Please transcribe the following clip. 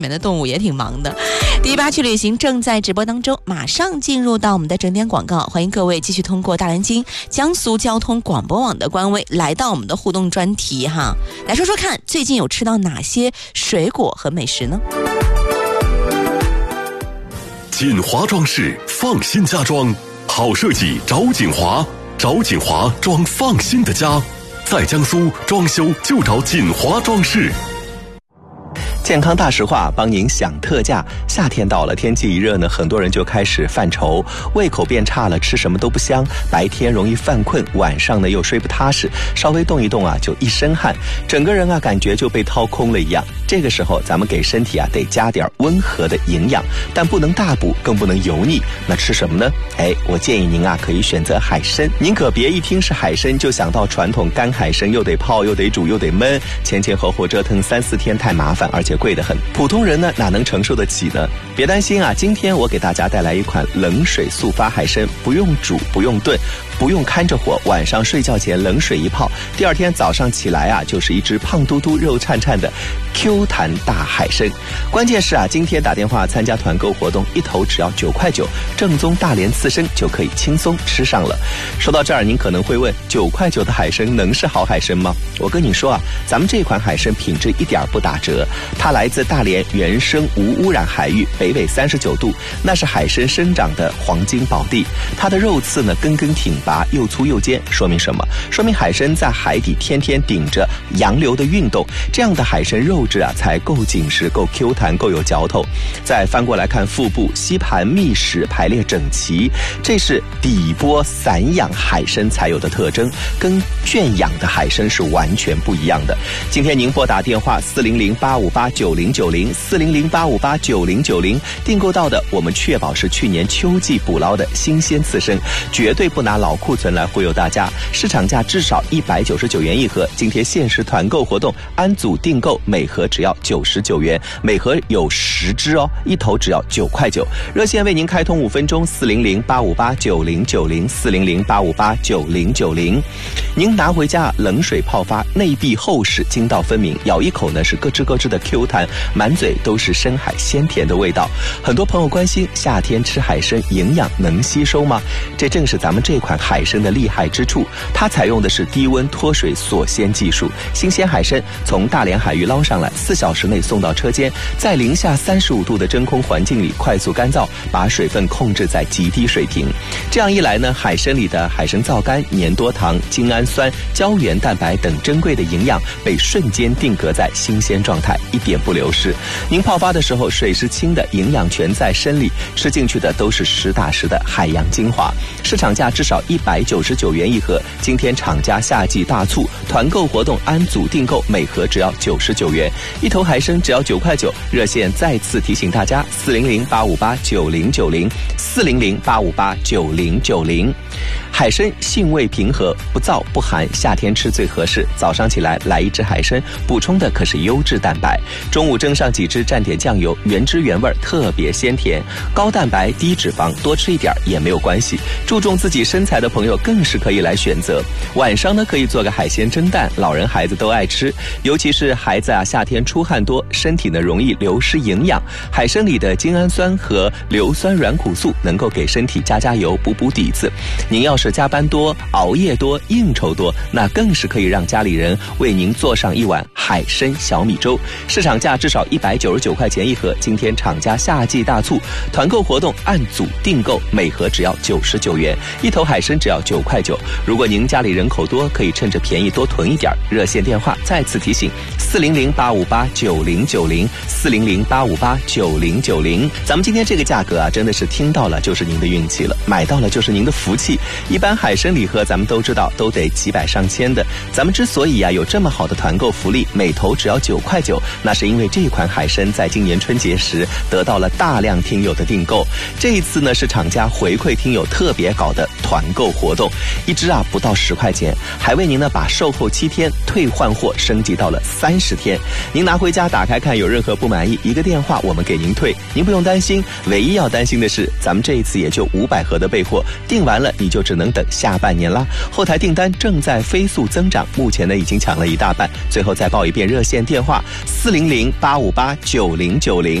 里面的动物也挺忙的。第8去旅行正在直播当中，马上进入到我们的整点广告，欢迎各位继续通过大南京江苏交通广播网的官微来到我们的互动专题哈，来说说看最近有吃到哪些水果和美食呢？ 锦华装饰，放心家装，好设计找锦华，找锦华装放心的家，在江苏装修就找锦华装饰。 健康大实话，帮您享特价。夏天到了，天气一热呢，很多人就开始犯愁，胃口变差了，吃什么都不香，白天容易犯困，晚上呢又睡不踏实，稍微动一动啊就一身汗，整个人啊感觉就被掏空了一样。这个时候咱们给身体啊得加点温和的营养，但不能大补，更不能油腻。那吃什么呢？我建议您啊可以选择海参。您可别一听是海参就想到传统干海参，又得泡又得煮又得焖，前后后折腾3-4天太麻烦，而且贵得很，普通人呢哪能承受得起呢？别担心啊，今天我给大家带来一款冷水速发海参，不用煮不用炖，不用看着火，晚上睡觉前冷水一泡，第二天早上起来啊就是一只胖嘟嘟肉颤颤的 Q 弹大海参。关键是啊，今天打电话参加团购活动，一头只要9块9，正宗大连刺身就可以轻松吃上了。说到这儿，您可能会问，9块9的海参能是好海参吗？我跟你说啊，咱们这款海参品质一点不打折，它来自大连原生无污染海域，北纬39度，那是海参生长的黄金宝地。它的肉刺呢根根挺拔，又粗又尖，说明什么？说明海参在海底天天顶着洋流的运动，这样的海参肉质啊才够紧实，够 Q 弹，够有嚼头。再翻过来看腹部，吸盘密实，排列整齐，这是底波散养海参才有的特征，跟圈养的海参是完全不一样的。今天您拨打电话400-858-9090 400-858-9090，订购到的我们确保是去年秋季捕捞的新鲜刺身，绝对不拿老库存来忽悠大家，市场价至少199元一盒，今天限时团购活动，按组订购每盒只要99元，每盒有10只哦，一头只要9块9。热线为您开通5分钟，400-858-9090 400-858-9090。您拿回家冷水泡发，内壁厚实，筋道分明，咬一口呢是咯吱咯吱的 Q 弹，满嘴都是深海鲜甜的味道。很多朋友关心夏天吃海参营养能吸收吗？这正是咱们这款海参的厉害之处，它采用的是低温脱水锁鲜技术，新鲜海参从大连海域捞上来，4小时内送到车间，在零下35度的真空环境里快速干燥，把水分控制在极低水平。这样一来呢，海参里的海参皂苷、粘多糖、精氨酸、胶原蛋白等珍贵的营养被瞬间定格在新鲜状态，一点不流失。您泡发的时候水是清的，营养全在参里，吃进去的都是实打实的海洋精华。市场价至少199元一盒，今天厂家夏季大促团购活动，按组订购每盒只要99元，一头海参只要9块9。热线再次提醒大家，400-858-9090 400-858-9090。海参性味平和，不燥不寒，夏天吃最合适。早上起来来一只海参，补充的可是优质蛋白。中午蒸上几只，蘸点酱油，原汁原味，特别鲜甜。高蛋白低脂肪，多吃一点也没有关系。注重自己身材的朋友更是可以来选择。晚上呢可以做个海鲜蒸蛋，老人孩子都爱吃，尤其是孩子啊，夏天出汗多，身体呢容易流失营养。海参里的精氨酸和硫酸软骨素能够给身体加油，补底子。您要是加班多、熬夜多、应酬多，那更是可以让家里人为您做上一碗海参小米粥。市场价至少199块钱一盒，今天厂家夏季大促团购活动，按组订购每盒只要99元，一头海参只要9块9。如果您家里人口多，可以趁着便宜多囤一点。热线电话再次提醒，400-858-9090 400-858-9090。咱们今天这个价格啊，真的是听到了就是您的运气了，买到了就是您的福气。一般海参礼盒咱们都知道都得几百上千的，咱们之所以啊有这么好的团购福利，每头只要9块9，那是因为这款海参在今年春节时得到了大量听友的订购。这一次呢是厂家回馈听友特别搞的团购活动，一只啊不到10块钱，还为您呢把售后7天退换货升级到了30天。您拿回家打开看，有任何不满意，一个电话我们给您退，您不用担心。唯一要担心的是，咱们这一次也就500盒的备货，订完了你就只能等下半年啦。后台订单正在飞速增长，目前呢已经抢了一大半。最后再报一遍热线电话 00-858-9090。